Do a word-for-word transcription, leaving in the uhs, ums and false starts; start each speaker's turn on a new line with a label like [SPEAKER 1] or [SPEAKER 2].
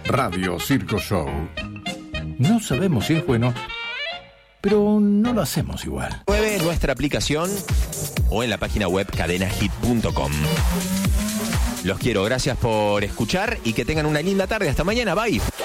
[SPEAKER 1] Radio Circo Show. No sabemos si es bueno, pero no lo hacemos igual.
[SPEAKER 2] nueve nuestra aplicación o en la página web cadena hit punto com. Los quiero, gracias por escuchar y que tengan una linda tarde. Hasta mañana, bye.